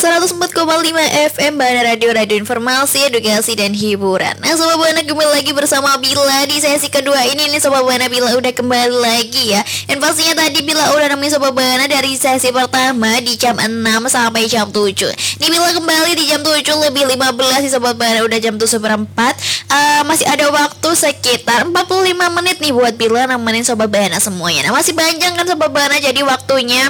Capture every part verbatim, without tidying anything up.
seratus empat koma lima F M Bana Radio, radio informasi, edukasi, dan hiburan. Nah Sobat Bana, kembali lagi bersama Bila di sesi kedua ini nih Sobat Bana. Bila udah kembali lagi ya. Dan pastinya tadi Bila udah nemenin Sobat Bana dari sesi pertama di jam enam sampai jam tujuh. Nih Bila kembali di jam tujuh lebih lima belas nih Sobat Bana. Udah jam tujuh seperempat. uh, Masih ada waktu sekitar empat puluh lima menit nih buat Bila nemenin Sobat Bana semuanya. Nah masih panjang kan Sobat Bana, jadi waktunya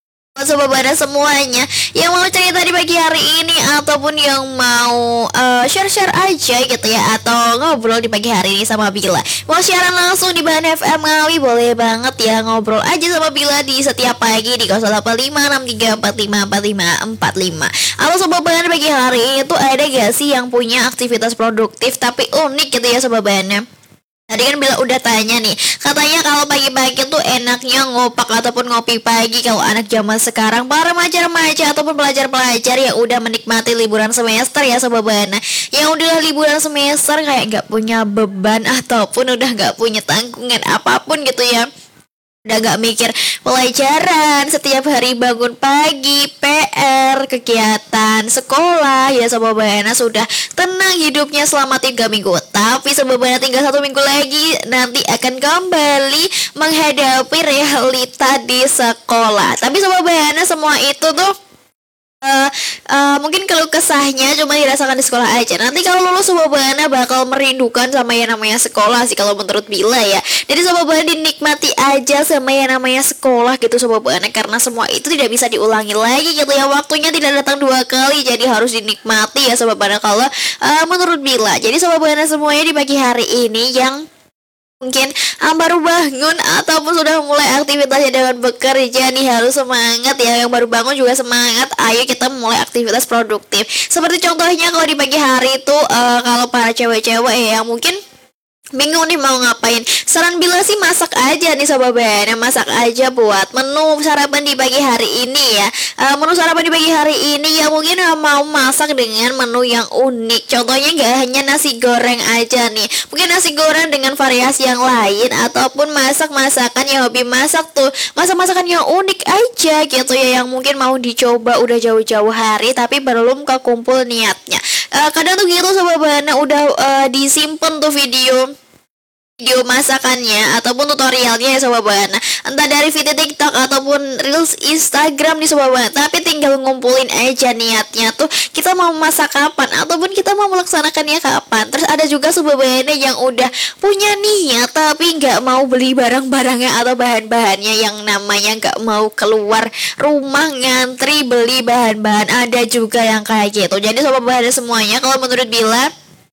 Sobat Bana semuanya yang mau cerita di pagi hari ini ataupun yang mau uh, share-share aja gitu ya, atau ngobrol di pagi hari ini sama Bila, mau siaran langsung di Bana F M Ngawi, boleh banget ya, ngobrol aja sama Bila di setiap pagi di nol delapan lima enam tiga empat lima empat lima empat lima. Halo Sobat Bana, pagi hari ini tuh ada gak sih yang punya aktivitas produktif tapi unik gitu ya Sobat Bana? Tadi kan Bila udah tanya nih, katanya kalau pagi-pagi tuh enaknya ngopak ataupun ngopi pagi kalau anak zaman sekarang, para remaja-remaja ataupun pelajar-pelajar yang udah menikmati liburan semester ya Sobat Bana, yang udah liburan semester kayak gak punya beban ataupun udah gak punya tanggungan apapun gitu ya, udah gak mikir pelajaran, setiap hari bangun pagi, P R, kegiatan sekolah ya Sobat Bana, sudah tenang hidupnya selama tiga minggu. Tapi Sobat Bana tinggal satu minggu lagi nanti akan kembali menghadapi realita di sekolah. Tapi Sobat Bana, semua itu tuh Uh, uh, mungkin kalau kesahnya cuma dirasakan di sekolah aja. Nanti kalau lulus Sobat Bana bakal merindukan sama yang namanya sekolah sih kalau menurut Bila ya. Jadi Sobat Bana dinikmati aja sama yang namanya sekolah gitu Sobat Bana, karena semua itu tidak bisa diulangi lagi gitu ya. Waktunya tidak datang dua kali, jadi harus dinikmati ya Sobat Bana kalau uh, menurut Bila. Jadi Sobat Bana semuanya di pagi hari ini yang mungkin um, baru bangun ataupun sudah mulai aktivitasnya dengan bekerja nih, harus semangat ya. Yang baru bangun juga semangat, ayo kita mulai aktivitas produktif. Seperti contohnya kalau di pagi hari itu uh, kalau para cewek-cewek ya yang mungkin bingung nih mau ngapain, saran Bila sih masak aja nih Sobat Bana, masak aja buat menu sarapan di pagi hari ini ya. uh, Menu sarapan di pagi hari ini ya mungkin mau masak dengan menu yang unik. Contohnya gak hanya nasi goreng aja nih, mungkin nasi goreng dengan variasi yang lain, ataupun masak-masakan yang hobi masak tuh, masak-masakan yang unik aja gitu ya, yang mungkin mau dicoba udah jauh-jauh hari tapi belum kekumpul niatnya. uh, Kadang tuh gitu Sobat Bana, udah uh, disimpan tuh video video masakannya ataupun tutorialnya ya Sobat Bana, entah dari video TikTok ataupun Reels Instagram di Sobat Bana, tapi tinggal ngumpulin aja niatnya tuh kita mau masak kapan ataupun kita mau melaksanakannya kapan. Terus ada juga Sobat Bana yang udah punya niat tapi nggak mau beli barang-barangnya atau bahan-bahannya, yang namanya nggak mau keluar rumah ngantri beli bahan-bahan, ada juga yang kayak gitu. Jadi Sobat Bana semuanya, kalau menurut Bila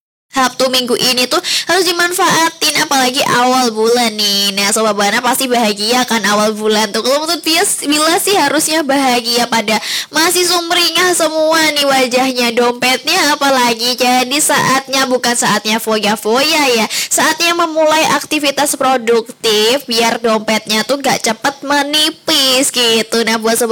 Sabtu minggu ini tuh harus dimanfaatin, apalagi awal bulan nih. Nah Sobat Bana pasti bahagia kan awal bulan tuh. Kalau menurut Bila sih harusnya bahagia, pada masih sumringah semua nih wajahnya, dompetnya apalagi. Jadi saatnya, bukan saatnya foya-foya ya, saatnya memulai aktivitas produktif biar dompetnya tuh gak cepet menipis gitu. Nah buat Sobat